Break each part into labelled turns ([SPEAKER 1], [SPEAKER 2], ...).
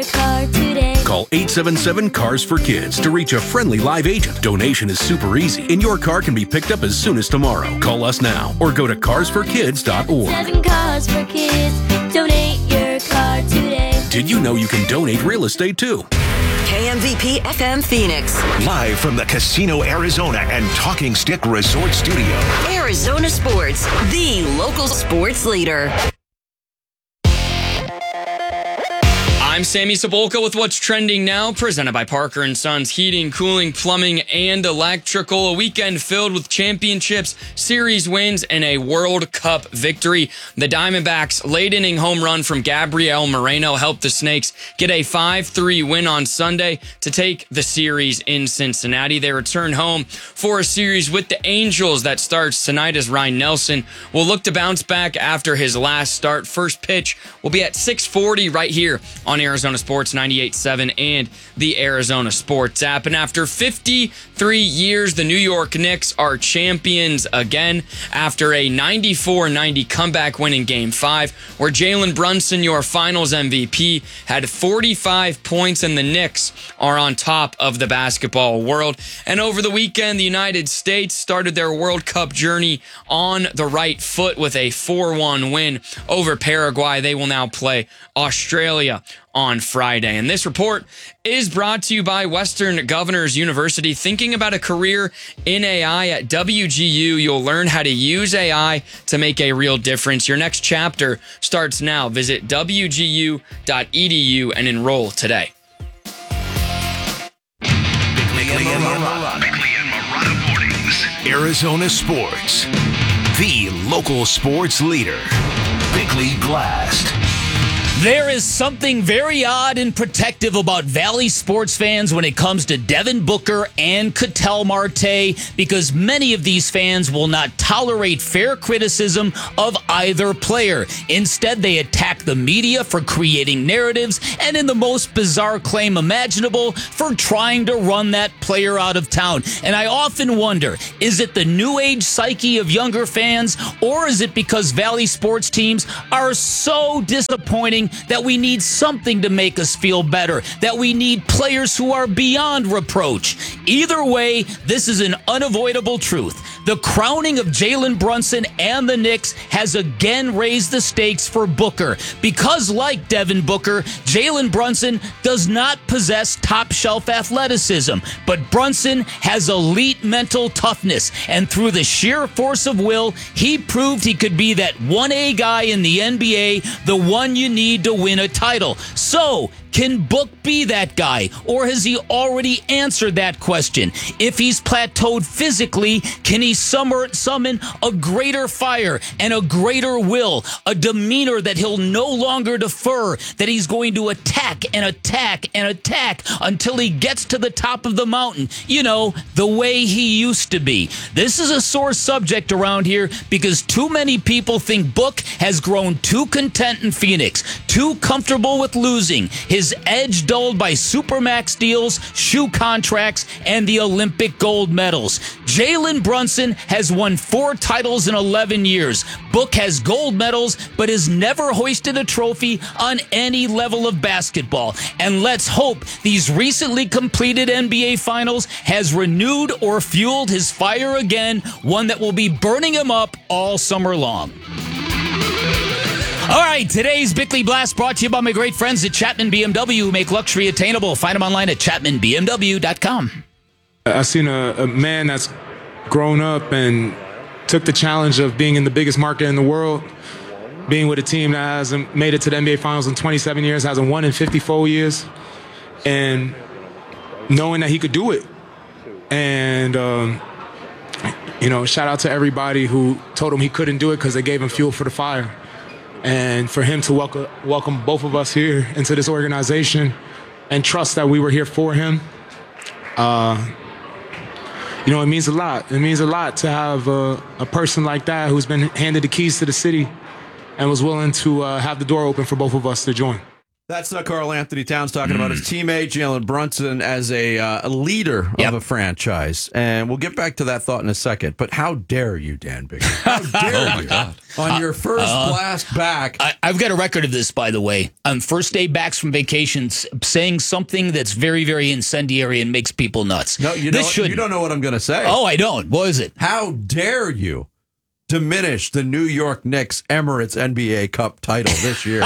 [SPEAKER 1] car today.
[SPEAKER 2] Call 877-CARS-FOR-KIDS to reach a friendly live agent. Donation is super easy, and your car can be picked up as soon as tomorrow. Call us now or go to carsforkids.org.
[SPEAKER 1] 7 Cars for Kids. Donate your car today.
[SPEAKER 2] Did you know you can donate real estate too?
[SPEAKER 3] KMVP FM Phoenix.
[SPEAKER 4] Live from the Casino Arizona and Talking Stick Resort Studio.
[SPEAKER 3] Arizona Sports, the local sports leader.
[SPEAKER 5] I'm Sammy Cebulka with What's Trending Now, presented by Parker & Sons Heating, Cooling, Plumbing, and Electrical. A weekend filled with championships, series wins, and a World Cup victory. The Diamondbacks' late-inning home run from Gabriel Moreno helped the Snakes get a 5-3 win on Sunday to take the series in Cincinnati. They return home for a series with the Angels that starts tonight as Ryan Nelson will look to bounce back after his last start. First pitch will be at 6:40 right here on Arizona Sports 98.7 and the Arizona Sports app. And after 53 years, the New York Knicks are champions again after a 94-90 comeback win in Game 5, where Jalen Brunson, your finals MVP, had 45 points, and the Knicks are on top of the basketball world. And over the weekend, the United States started their World Cup journey on the right foot with a 4-1 win over Paraguay. They will now play Australia on Friday. And this report is brought to you by Western Governors University. Thinking about a career in AI at WGU, you'll learn how to use AI to make a real difference. Your next chapter starts now. Visit wgu.edu and enroll today.
[SPEAKER 4] Bickley and Marotta Mornings. Arizona Sports, the local sports leader. Bickley Blast.
[SPEAKER 6] There is something very odd and protective about Valley sports fans when it comes to Devin Booker and Ketel Marte, because many of these fans will not tolerate fair criticism of either player. Instead, they attack the media for creating narratives and, in the most bizarre claim imaginable, for trying to run that player out of town. And I often wonder, is it the new age psyche of younger fans, or is it because Valley sports teams are so disappointing that we need something to make us feel better, that we need players who are beyond reproach? Either way, this is an unavoidable truth. The crowning of Jalen Brunson and the Knicks has again raised the stakes for Booker, because like Devin Booker, Jalen Brunson does not possess top-shelf athleticism, but Brunson has elite mental toughness, and through the sheer force of will, he proved he could be that 1A guy in the NBA, the one you need to win a title. So, can Book be that guy, or has he already answered that question? If he's plateaued physically, can he summon a greater fire and a greater will, a demeanor that he'll no longer defer, that he's going to attack and attack and attack until he gets to the top of the mountain, you know, the way he used to be? This is a sore subject around here because too many people think Book has grown too content in Phoenix, too comfortable with losing, his edge dulled by Supermax deals, shoe contracts, and the Olympic gold medals. Jalen Brunson has won 4 titles in 11 years. Book has gold medals, but has never hoisted a trophy on any level of basketball. And let's hope these recently completed NBA Finals has renewed or fueled his fire again, one that will be burning him up all summer long. All right, today's Bickley Blast brought to you by my great friends at Chapman BMW, who make luxury attainable. Find them online at chapmanbmw.com.
[SPEAKER 7] I've seen a man that's grown up and took the challenge of being in the biggest market in the world, being with a team that hasn't made it to the NBA Finals in 27 years, hasn't won in 54 years, and knowing that he could do it. And, shout out to everybody who told him he couldn't do it because they gave him fuel for the fire. And for him to welcome both of us here into this organization and trust that we were here for him, it means a lot. It means a lot to have a person like that who's been handed the keys to the city and was willing to have the door open for both of us to join.
[SPEAKER 8] That's Carl Anthony Towns talking about his teammate, Jalen Brunson, as a leader of a franchise. And we'll get back to that thought in a second. But how dare you, Dan Bigger? How dare you? God. On your first blast back.
[SPEAKER 6] I've got a record of this, by the way. On first day backs from vacations, saying something that's very, very incendiary and makes people nuts.
[SPEAKER 8] No, you don't know what I'm going to say.
[SPEAKER 6] Oh, I don't. What is it?
[SPEAKER 8] How dare you diminish the New York Knicks Emirates NBA Cup title this year?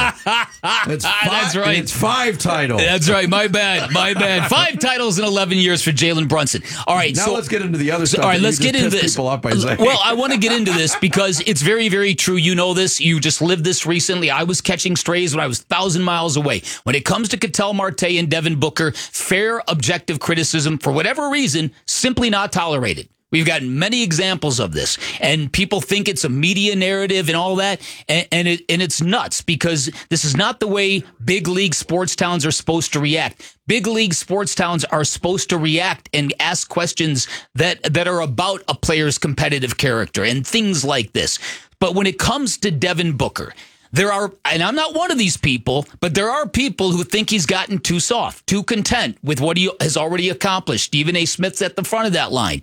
[SPEAKER 6] That's right.
[SPEAKER 8] It's 5 titles.
[SPEAKER 6] That's right. My bad. 5 titles in 11 years for Jalen Brunson. All right.
[SPEAKER 8] Now let's get into the other stuff.
[SPEAKER 6] All right, let's get into this.
[SPEAKER 8] People up by saying.
[SPEAKER 6] Well, I want to get into this because it's very, very true. You know this. You just lived this recently. I was catching strays when I was 1,000 miles away. When it comes to Ketel Marte and Devin Booker, fair, objective criticism, for whatever reason, simply not tolerated. We've got many examples of this, and people think it's a media narrative and all that, and it's nuts because this is not the way big league sports towns are supposed to react. Big league sports towns are supposed to react and ask questions that are about a player's competitive character and things like this. But when it comes to Devin Booker, there are, and I'm not one of these people, but there are people who think he's gotten too soft, too content with what he has already accomplished. Stephen A. Smith's at the front of that line.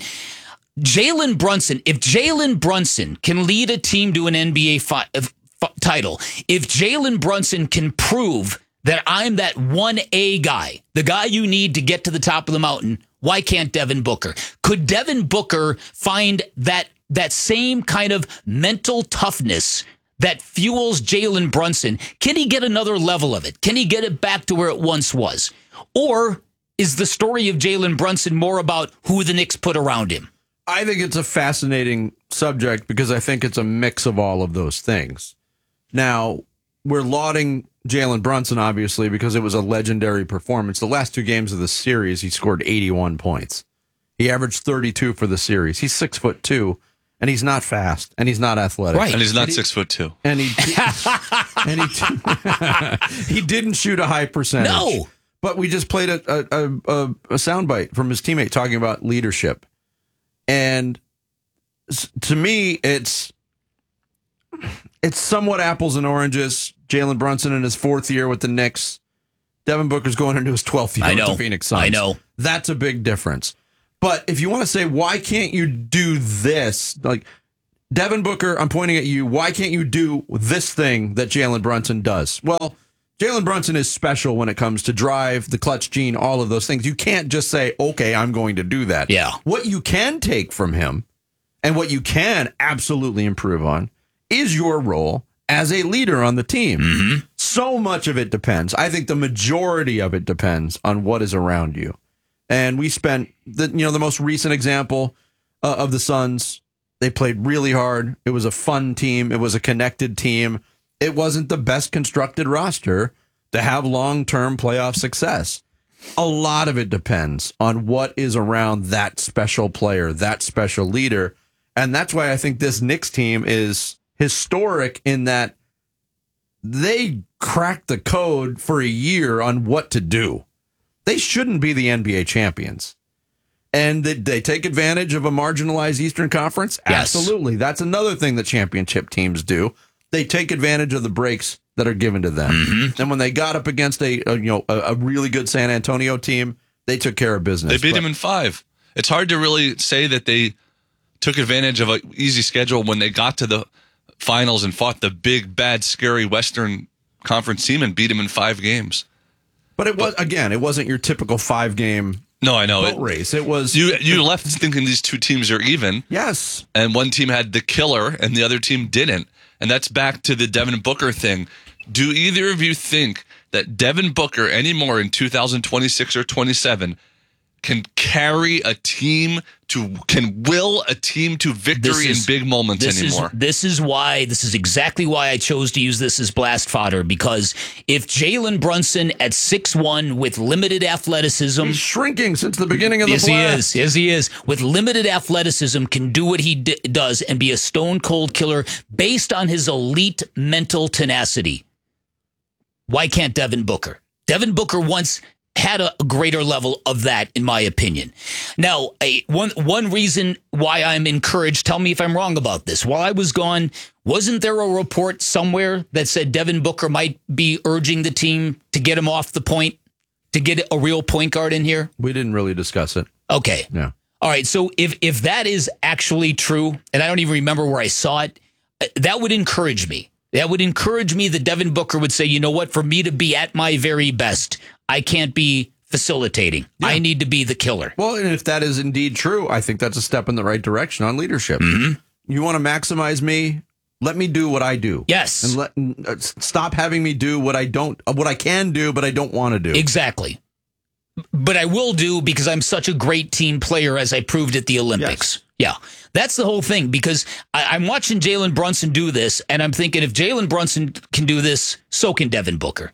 [SPEAKER 6] Jalen Brunson, if Jalen Brunson can lead a team to an NBA title, if Jalen Brunson can prove that I'm that 1A guy, the guy you need to get to the top of the mountain, why can't Devin Booker? Could Devin Booker find that same kind of mental toughness that fuels Jalen Brunson? Can he get another level of it? Can he get it back to where it once was? Or is the story of Jalen Brunson more about who the Knicks put around him?
[SPEAKER 8] I think it's a fascinating subject because I think it's a mix of all of those things. Now, we're lauding Jalen Brunson, obviously, because it was a legendary performance. The last 2 games of the series, he scored 81 points. He averaged 32 for the series. He's 6'2", and he's not fast, and he's not athletic.
[SPEAKER 9] Right. And he's not 6'2".
[SPEAKER 8] And he didn't shoot a high percentage.
[SPEAKER 6] No.
[SPEAKER 8] But we just played a soundbite from his teammate talking about leadership. And to me, it's somewhat apples and oranges. Jalen Brunson in his 4th year with the Knicks. Devin Booker's going into his 12th year with the Phoenix Suns.
[SPEAKER 6] I know.
[SPEAKER 8] That's a big difference. But if you want to say, why can't you do this? Like, Devin Booker, I'm pointing at you. Why can't you do this thing that Jalen Brunson does? Well, Jalen Brunson is special when it comes to drive, the clutch gene, all of those things. You can't just say, okay, I'm going to do that.
[SPEAKER 6] Yeah.
[SPEAKER 8] What you can take from him and what you can absolutely improve on is your role as a leader on the team.
[SPEAKER 6] Mm-hmm.
[SPEAKER 8] So much of it depends. I think the majority of it depends on what is around you. And we spent the most recent example of the Suns. They played really hard. It was a fun team. It was a connected team. It wasn't the best constructed roster to have long-term playoff success. A lot of it depends on what is around that special player, that special leader. And that's why I think this Knicks team is historic in that they cracked the code for a year on what to do. They shouldn't be the NBA champions. And they take advantage of a marginalized Eastern Conference?
[SPEAKER 6] Yes.
[SPEAKER 8] Absolutely. That's another thing that championship teams do. They take advantage of the breaks that are given to them.
[SPEAKER 6] Mm-hmm.
[SPEAKER 8] And when they got up against a really good San Antonio team, they took care of business.
[SPEAKER 9] They beat him in 5. It's hard to really say that they took advantage of an easy schedule when they got to the finals and fought the big, bad, scary Western Conference team and beat him in 5 games.
[SPEAKER 8] But it wasn't your typical 5-game
[SPEAKER 9] No, I know.
[SPEAKER 8] boat race. It was
[SPEAKER 9] you left thinking these 2 teams are even.
[SPEAKER 8] Yes.
[SPEAKER 9] And one team had the killer and the other team didn't. And that's back to the Devin Booker thing. Do either of you think that Devin Booker anymore in 2026 or 27 can carry a team can will a team to victory in big moments anymore?
[SPEAKER 6] This is exactly why I chose to use this as blast fodder, because if Jalen Brunson at 6'1" with limited athleticism...
[SPEAKER 8] He's shrinking since the beginning of the blast.
[SPEAKER 6] Yes, he is. With limited athleticism, can do what he does and be a stone-cold killer based on his elite mental tenacity. Why can't Devin Booker? Devin Booker once had a greater level of that, in my opinion. Now, one reason why I'm encouraged, tell me if I'm wrong about this. While I was gone, wasn't there a report somewhere that said Devin Booker might be urging the team to get him off the point, to get a real point guard in here?
[SPEAKER 8] We didn't really discuss it.
[SPEAKER 6] Okay.
[SPEAKER 8] Yeah.
[SPEAKER 6] All right. So if that is actually true, and I don't even remember where I saw it, that would encourage me. That would encourage me that Devin Booker would say, you know what, for me to be at my very best, I can't be facilitating. Yeah. I need to be the killer.
[SPEAKER 8] Well, and if that is indeed true, I think that's a step in the right direction on leadership. Mm-hmm. You want to maximize me? Let me do what I do.
[SPEAKER 6] Yes.
[SPEAKER 8] And stop having me do what I can do, but I don't want to do.
[SPEAKER 6] Exactly. But I will do because I'm such a great team player, as I proved at the Olympics. Yes. Yeah, that's the whole thing, because I'm watching Jalen Brunson do this, and I'm thinking if Jalen Brunson can do this, so can Devin Booker.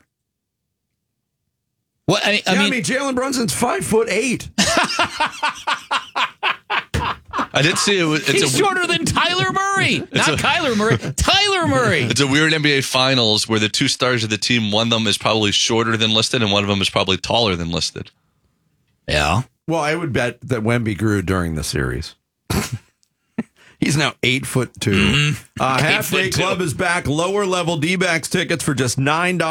[SPEAKER 6] Well, I mean
[SPEAKER 8] Jalen Brunson's 5'8".
[SPEAKER 9] I did see it.
[SPEAKER 6] He's shorter than Tyler Murray. Not Kyler Murray. Tyler Murray.
[SPEAKER 9] It's a weird NBA Finals where the two stars of the team, one of them is probably shorter than listed, and one of them is probably taller than listed.
[SPEAKER 6] Yeah.
[SPEAKER 8] Well, I would bet that Wemby grew during the series. He's now 8'2". Mm-hmm. Half Day Club is back. Lower level D-backs tickets for just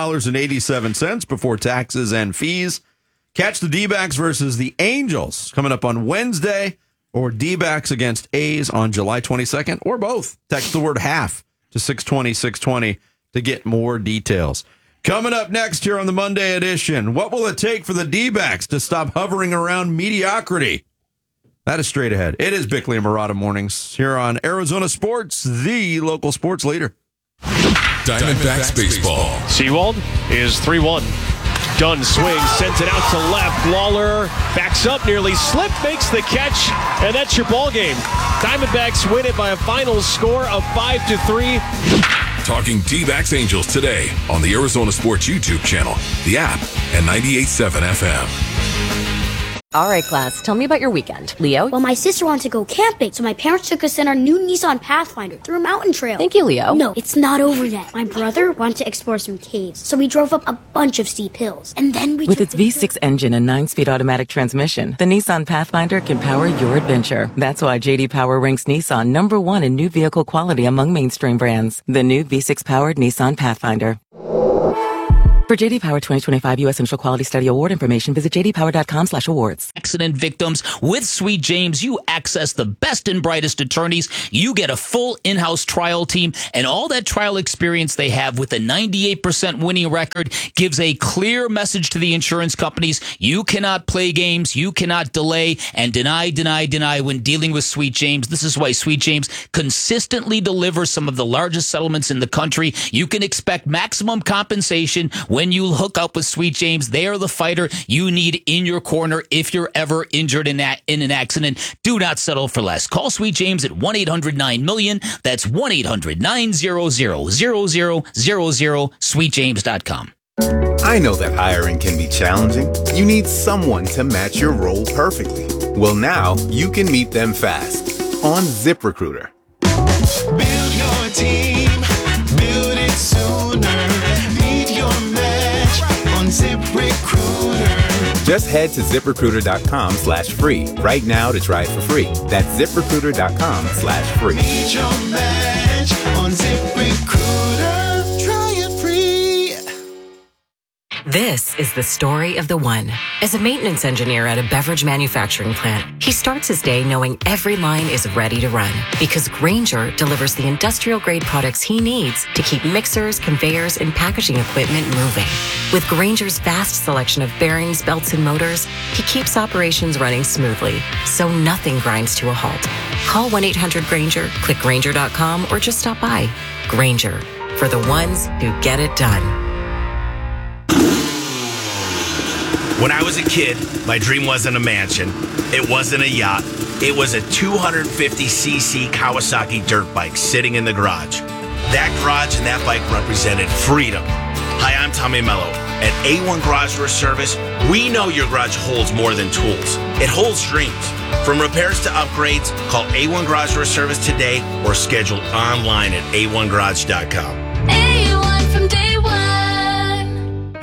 [SPEAKER 8] $9.87 before taxes and fees. Catch the D-backs versus the Angels coming up on Wednesday, or D-backs against A's on July 22nd, or both. Text the word half to 620-620 to get more details. Coming up next here on the Monday edition, what will it take for the D-backs to stop hovering around mediocrity? That is straight ahead. It is Bickley and Murata Mornings here on Arizona Sports, the local sports leader.
[SPEAKER 2] Diamondbacks baseball.
[SPEAKER 10] Seawald is 3-1. Dunn swings, sends it out to left. Lawler backs up, nearly slipped, makes the catch, and that's your ball game. Diamondbacks win it by a final score of 5-3.
[SPEAKER 2] Talking D-backs Angels today on the Arizona Sports YouTube channel, the app, and 98.7 FM.
[SPEAKER 11] All right, class, tell me about your weekend. Leo?
[SPEAKER 12] Well, my sister wanted to go camping, so my parents took us in our new Nissan Pathfinder through a mountain trail.
[SPEAKER 11] Thank you, Leo.
[SPEAKER 12] No, it's not over yet. My brother wanted to explore some caves, so we drove up a bunch of steep hills. And then we
[SPEAKER 11] With its V6 engine and 9-speed automatic transmission, the Nissan Pathfinder can power your adventure. That's why J.D. Power ranks Nissan #1 in new vehicle quality among mainstream brands. The new V6-powered Nissan Pathfinder. For J.D. Power 2025 U.S. Central Quality Study Award information, visit jdpower.com/awards.
[SPEAKER 6] Accident victims. With Sweet James, you access the best and brightest attorneys. You get a full in-house trial team, and all that trial experience they have with a 98% winning record gives a clear message to the insurance companies. You cannot play games. You cannot delay and deny when dealing with Sweet James. This is why Sweet James consistently delivers some of the largest settlements in the country. You can expect maximum compensation when you hook up with Sweet James. They are the fighter you need in your corner if you're ever injured in an accident. Do not settle for less. Call Sweet James at 1-800-9-MILLION. That's 1-800-900-0000, sweetjames.com.
[SPEAKER 13] I know that hiring can be challenging. You need someone to match your role perfectly. Well, now you can meet them fast on ZipRecruiter.
[SPEAKER 14] Build your team, build it sooner. ZipRecruiter.
[SPEAKER 13] Just head to ZipRecruiter.com/free right now to try it for free. That's ZipRecruiter.com/free.
[SPEAKER 14] Meet your match on ZipRecruiter. Try it free.
[SPEAKER 15] This is the story of the one. As a maintenance engineer at a beverage manufacturing plant, he starts his day knowing every line is ready to run because Grainger delivers the industrial-grade products he needs to keep mixers, conveyors, and packaging equipment moving. With Grainger's vast selection of bearings, belts, and motors, he keeps operations running smoothly, so nothing grinds to a halt. Call 1-800-GRAINGER, click Grainger.com, or just stop by. Grainger, for the ones who get it done.
[SPEAKER 16] When I was a kid, my dream wasn't a mansion. It wasn't a yacht. It was a 250cc Kawasaki dirt bike sitting in the garage. That garage and that bike represented freedom. Hi, I'm Tommy Mello. At A1 Garage Door Service, we know your garage holds more than tools. It holds dreams. From repairs to upgrades, call A1 Garage Door Service today or schedule online at a1garage.com.
[SPEAKER 1] A1 from day one.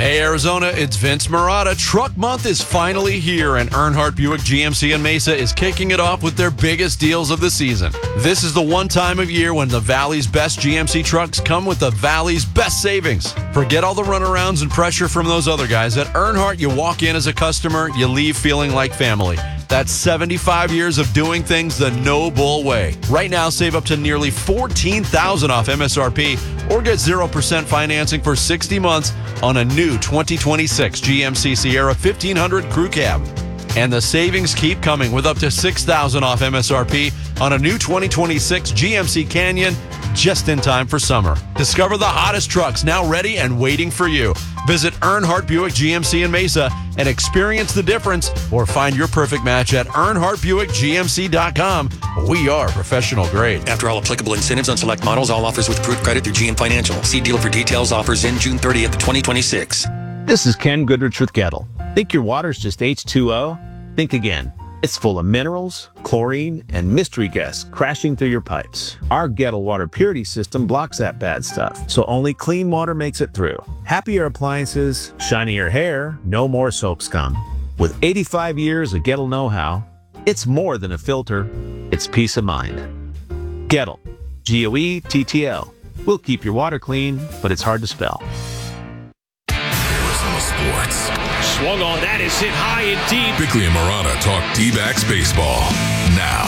[SPEAKER 17] Hey, Arizona, it's Vince Marotta. Truck Month is finally here, and Earnhardt Buick GMC in Mesa is kicking it off with their biggest deals of the season. This is the one time of year when the Valley's best GMC trucks come with the Valley's best savings. Forget all the runarounds and pressure from those other guys. At Earnhardt, you walk in as a customer, you leave feeling like family. That's 75 years of doing things the no bull way. Right now, save up to nearly $14,000 off MSRP or get 0% financing for 60 months on a new 2026 GMC Sierra 1500 Crew Cab. And the savings keep coming with up to $6,000 off MSRP on a new 2026 GMC Canyon just in time for summer. Discover the hottest trucks now ready and waiting for you. Visit Earnhardt Buick GMC in Mesa and experience the difference, or find your perfect match at EarnhardtBuickGMC.com. We are professional grade.
[SPEAKER 18] After all applicable incentives on select models, all offers with approved credit through GM Financial. See dealer for details. Offers in June 30th, 2026.
[SPEAKER 19] This is Ken Goodrich with Gettle. Think your water's just H2O? Think again. It's full of minerals, chlorine, and mystery guests crashing through your pipes. Our Gettle water purity system blocks that bad stuff, so only clean water makes it through. Happier appliances, shinier hair, no more soap scum. With 85 years of Gettle know-how, it's more than a filter, it's peace of mind. Gettle, Goettl. We'll keep your water clean, but it's hard to spell.
[SPEAKER 2] Arizona Sports.
[SPEAKER 10] Swung on, that is hit high and deep.
[SPEAKER 2] Bickley and Marotta talk D-backs baseball now.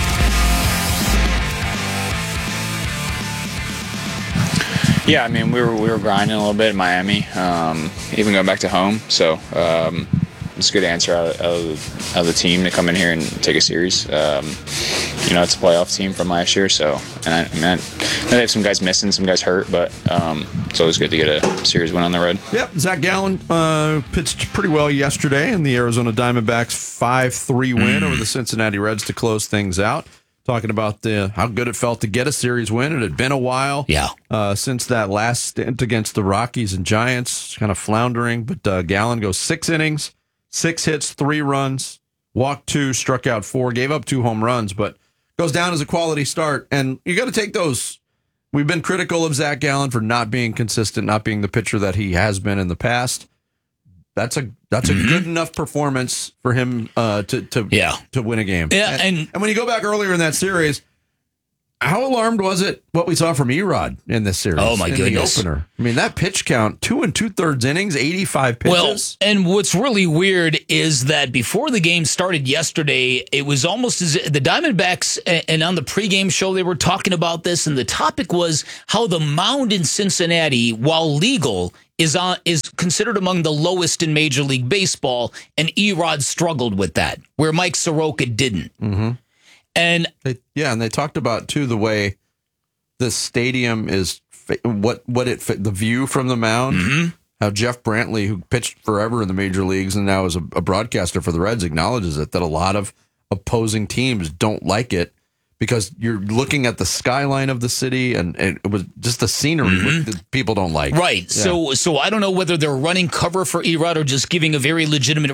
[SPEAKER 20] Yeah, I mean, we were grinding a little bit in Miami, even going back to home. So it's a good answer out of the team to come in here and take a series. It's a playoff team from last year, so I know they have some guys missing, some guys hurt, but it's always good to get a series win on the road.
[SPEAKER 8] Yep, Zach Gallen pitched pretty well yesterday in the Arizona Diamondbacks 5-3 win over the Cincinnati Reds to close things out. Talking about how good it felt to get a series win. It had been a while since that last stint against the Rockies and Giants, kind of floundering, but Gallen goes 6 innings, 6 hits, 3 runs, walked 2, struck out 4, gave up 2 home runs, but goes down as a quality start. And you got to take those. We've been critical of Zach Gallen for not being consistent, not being the pitcher that he has been in the past. That's a good enough performance for him to win a game.
[SPEAKER 6] Yeah,
[SPEAKER 8] and when you go back earlier in that series, how alarmed was it what we saw from Erod in this series?
[SPEAKER 6] Oh, my goodness.
[SPEAKER 8] The opener. I mean, that pitch count, 2 2/3 innings, 85 pitches.
[SPEAKER 6] Well, and what's really weird is that before the game started yesterday, it was almost as the Diamondbacks, and on the pregame show, they were talking about this, and the topic was how the mound in Cincinnati, while legal, is considered among the lowest in Major League Baseball, and Erod struggled with that, where Mike Soroka didn't.
[SPEAKER 8] Mm-hmm.
[SPEAKER 6] And
[SPEAKER 8] they talked about too the way the stadium is, the view from the mound.
[SPEAKER 6] Mm-hmm.
[SPEAKER 8] How Jeff Brantley, who pitched forever in the major leagues and now is a broadcaster for the Reds, acknowledges it, that a lot of opposing teams don't like it because you're looking at the skyline of the city and it was just the scenery that people don't like.
[SPEAKER 6] Right. Yeah. So I don't know whether they're running cover for Erod or just giving a very legitimate